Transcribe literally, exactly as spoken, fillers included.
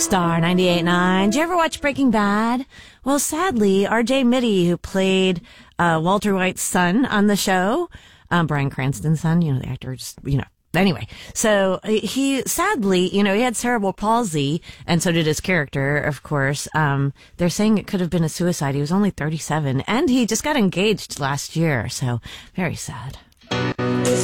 Star ninety-eight point nine. Did you ever watch Breaking Bad? Well, sadly, R J Mitte, who played uh, Walter White's son on the show, um, Bryan Cranston's son, you know, the actor, just, you know. Anyway, so he, sadly, you know, he had cerebral palsy, and so did his character, of course. Um, they're saying it could have been a suicide. He was only thirty-seven, and he just got engaged last year, so very sad.